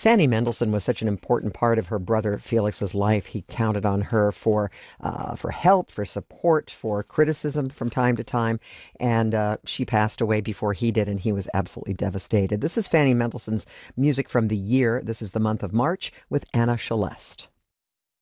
Fanny Mendelssohn was such an important part of her brother Felix's life. He counted on her for help, for support, for criticism from time to time, and she passed away before he did, and he was absolutely devastated. This is Fanny Mendelssohn's music from the year. This is the month of March with Anna Celeste.